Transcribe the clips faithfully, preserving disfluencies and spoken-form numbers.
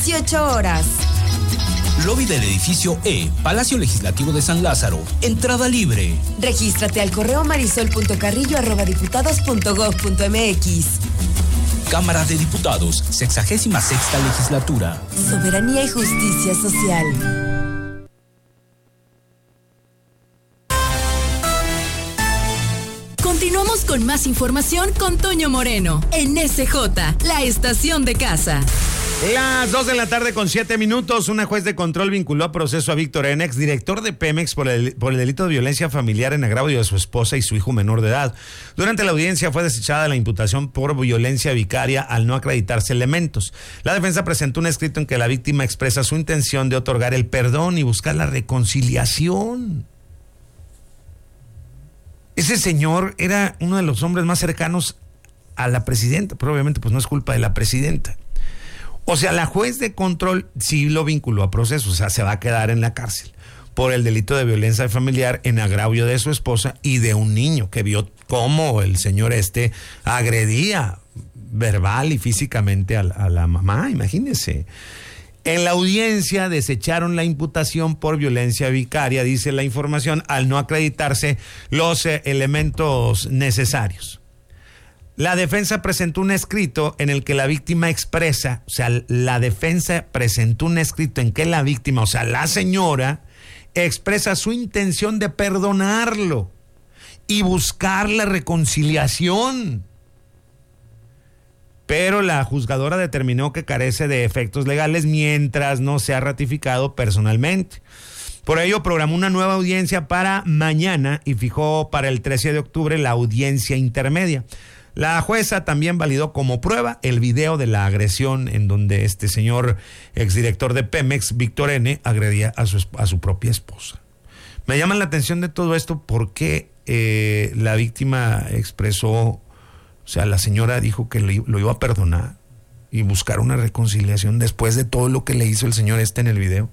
dieciocho horas. Lobby del edificio E, Palacio Legislativo de San Lázaro. Entrada libre. Regístrate al correo marisol punto carrillo arroba diputados punto gob punto mx. Cámara de Diputados, sexagésima sexta legislatura. Soberanía y justicia social. Continuamos con más información con Toño Moreno en S J, la estación de casa. Las dos de la tarde con siete minutos, una juez de control vinculó a proceso a Víctor N., exdirector de Pemex, por el, por el delito de violencia familiar en agravio de su esposa y su hijo menor de edad. Durante la audiencia fue desechada la imputación por violencia vicaria al no acreditarse elementos. La defensa presentó un escrito en que la víctima expresa su intención de otorgar el perdón y buscar la reconciliación. Ese señor era uno de los hombres más cercanos a la presidenta, pero obviamente pues no es culpa de la presidenta. O sea, la juez de control sí lo vinculó a proceso, o sea, se va a quedar en la cárcel por el delito de violencia familiar en agravio de su esposa y de un niño que vio cómo el señor este agredía verbal y físicamente a la, a la mamá, imagínense. En la audiencia desecharon la imputación por violencia vicaria, dice la información, al no acreditarse los eh, elementos necesarios. La defensa presentó un escrito en el que la víctima expresa, o sea, la defensa presentó un escrito en que la víctima, o sea, la señora, expresa su intención de perdonarlo y buscar la reconciliación. Pero la juzgadora determinó que carece de efectos legales mientras no sea ratificado personalmente. Por ello, programó una nueva audiencia para mañana y fijó para el trece de octubre la audiencia intermedia. La jueza también validó como prueba el video de la agresión en donde este señor exdirector de Pemex, Víctor N., agredía a su, a su propia esposa. Me llama la atención de todo esto porque eh, la víctima expresó, o sea, la señora dijo que lo, lo iba a perdonar y buscar una reconciliación después de todo lo que le hizo el señor este en el video.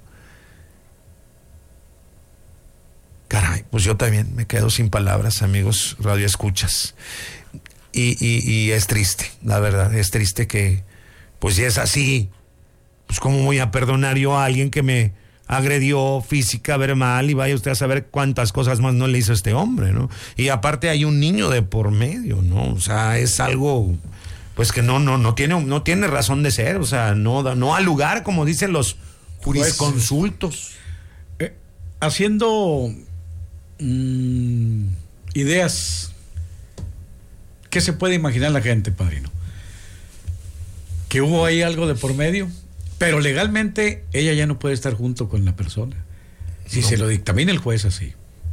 Caray, pues yo también me quedo sin palabras, amigos radioescuchas. Y, y, y es triste, la verdad, es triste que, pues si es así, pues cómo voy a perdonar yo a alguien que me agredió física, verbal, y vaya usted a saber cuántas cosas más no le hizo este hombre, ¿no? Y aparte hay un niño de por medio, ¿no? O sea, es algo, pues que no, no, no tiene, no tiene razón de ser, o sea, no, no al lugar, como dicen los jurisconsultos. Pues, eh, haciendo mmm, ideas. ¿Qué se puede imaginar la gente, padrino? Que hubo ahí algo de por medio, pero legalmente ella ya no puede estar junto con la persona. Si no. Se lo dictamina el juez así.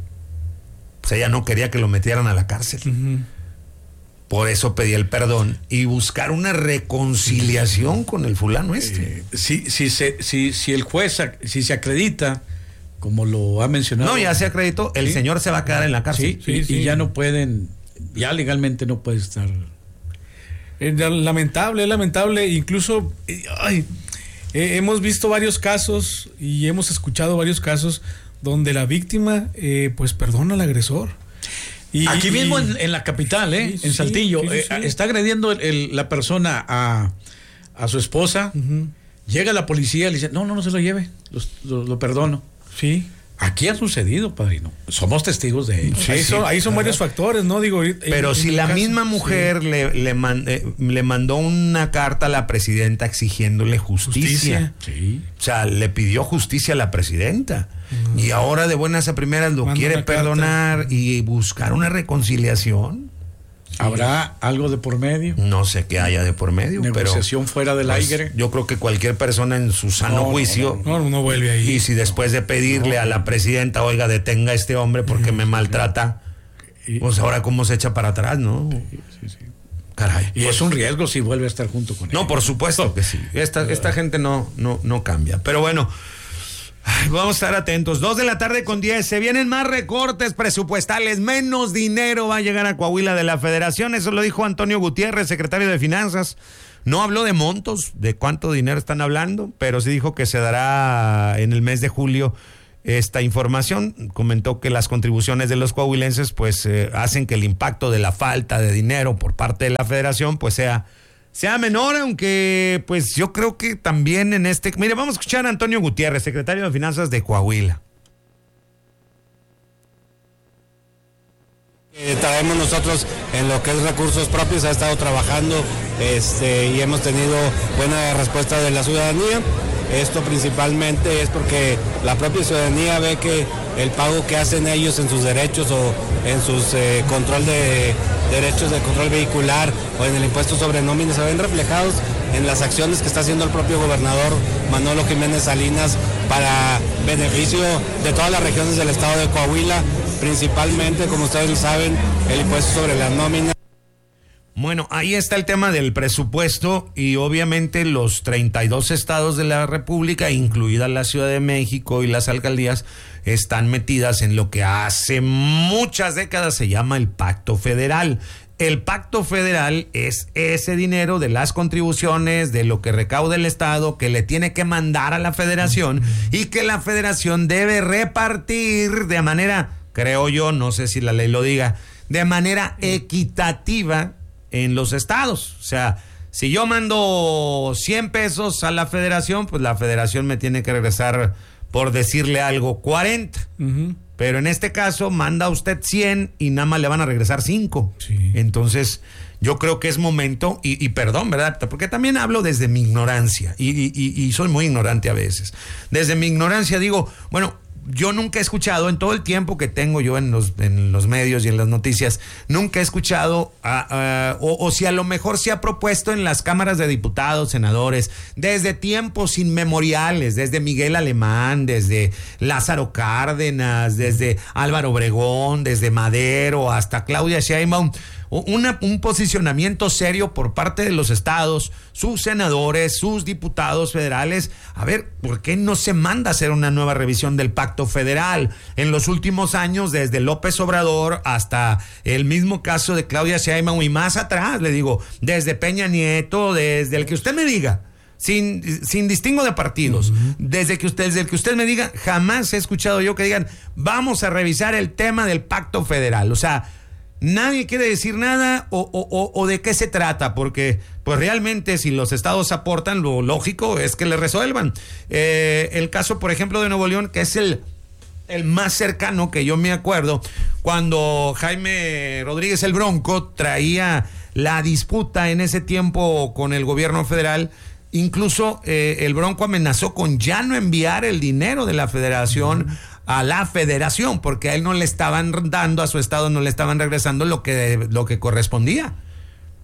O sea, ella no quería que lo metieran a la cárcel. Uh-huh. Por eso pedía el perdón y buscar una reconciliación con el fulano este. Eh, si, si, se, si, si el juez, si se acredita, como lo ha mencionado. No, ya se acreditó, el ¿sí? señor se va a quedar en la cárcel. Sí, sí, y, sí. y ya no pueden... Ya legalmente no puede estar. Es lamentable, es lamentable. Incluso ay, eh, hemos visto varios casos y hemos escuchado varios casos donde la víctima eh, pues perdona al agresor. Y, Aquí mismo y, en, en la capital, ¿eh? Sí, en Saltillo, sí, sí, sí. Eh, está agrediendo el, el, la persona a, a su esposa. Uh-huh. Llega la policía y le dice: no, no, no se lo lleve, lo, lo, lo perdono. Sí. Aquí ha sucedido, padrino. Somos testigos de ello. Sí, ahí son, ahí son varios factores, ¿no? Digo, pero en, si en la caso, misma mujer sí. le, le, mand, eh, le mandó una carta a la presidenta exigiéndole justicia. justicia. Sí. O sea, le pidió justicia a la presidenta. Uh-huh. Y ahora de buenas a primeras lo Manda quiere perdonar carta. Y buscar una reconciliación. ¿Habrá algo de por medio? No sé qué haya de por medio. Negociación pero, fuera del pues, aire. Yo creo que cualquier persona en su sano no, juicio. No, no, no, no vuelve ahí. Y si después de pedirle no, a la presidenta, oiga, detenga a este hombre porque me maltrata, pues ahora cómo se echa para atrás, ¿no? Sí, sí, sí. Caray. Y pues, es un riesgo si vuelve a estar junto con él. No, por supuesto que sí. Esta, esta gente no, no, no cambia. Pero bueno. Ay, vamos a estar atentos. Dos de la tarde con diez. Se vienen más recortes presupuestales. Menos dinero va a llegar a Coahuila de la Federación. Eso lo dijo Antonio Gutiérrez, secretario de Finanzas. No habló de montos, de cuánto dinero están hablando, pero sí dijo que se dará en el mes de julio esta información. Comentó que las contribuciones de los coahuilenses pues eh, hacen que el impacto de la falta de dinero por parte de la Federación pues sea sea menor, aunque pues yo creo que también en este... Mire, vamos a escuchar a Antonio Gutiérrez, secretario de Finanzas de Coahuila. Eh, traemos nosotros en lo que es recursos propios, ha estado trabajando este, y hemos tenido buena respuesta de la ciudadanía. Esto principalmente es porque la propia ciudadanía ve que el pago que hacen ellos en sus derechos o en sus eh, control de derechos de control vehicular o en el impuesto sobre nóminas se ven reflejados en las acciones que está haciendo el propio gobernador Manolo Jiménez Salinas para beneficio de todas las regiones del estado de Coahuila, principalmente, como ustedes lo saben, el impuesto sobre las nóminas. Bueno, ahí está el tema del presupuesto y obviamente los treinta y dos estados de la República, incluida la Ciudad de México y las alcaldías, están metidas en lo que hace muchas décadas se llama el Pacto Federal. El Pacto Federal es ese dinero de las contribuciones, de lo que recauda el Estado, que le tiene que mandar a la Federación y que la Federación debe repartir de manera, creo yo, no sé si la ley lo diga, de manera equitativa en los estados. O sea, si yo mando cien pesos a la Federación, pues la Federación me tiene que regresar, por decirle algo, cuarenta. Uh-huh. Pero en este caso manda usted cien y nada más le van a regresar cinco. Sí. Entonces yo creo que es momento, y, y perdón, ¿verdad? Porque también hablo desde mi ignorancia y, y, y soy muy ignorante a veces. Desde mi ignorancia digo, bueno, yo nunca he escuchado, en todo el tiempo que tengo yo en los, en los medios y en las noticias, nunca he escuchado, a, a, o, o si a lo mejor se ha propuesto en las cámaras de diputados, senadores, desde tiempos inmemoriales, desde Miguel Alemán, desde Lázaro Cárdenas, desde Álvaro Obregón, desde Madero hasta Claudia Sheinbaum, Una, un posicionamiento serio por parte de los estados, sus senadores, sus diputados federales. A ver, ¿por qué no se manda a hacer una nueva revisión del Pacto Federal? En los últimos años, desde López Obrador hasta el mismo caso de Claudia Sheinbaum y más atrás, le digo, desde Peña Nieto, desde el que usted me diga, sin, sin distingo de partidos, uh-huh. desde que usted, desde el que usted me diga, jamás he escuchado yo que digan, vamos a revisar el tema del Pacto Federal. O sea, nadie quiere decir nada o, o, o, o de qué se trata, porque pues realmente si los estados aportan, lo lógico es que le resuelvan. Eh, el caso, por ejemplo, de Nuevo León, que es el, el más cercano que yo me acuerdo, cuando Jaime Rodríguez el Bronco traía la disputa en ese tiempo con el gobierno federal. Incluso eh, el Bronco amenazó con ya no enviar el dinero de la Federación uh-huh. a la Federación, porque a él no le estaban dando, a su estado no le estaban regresando lo que, lo que correspondía.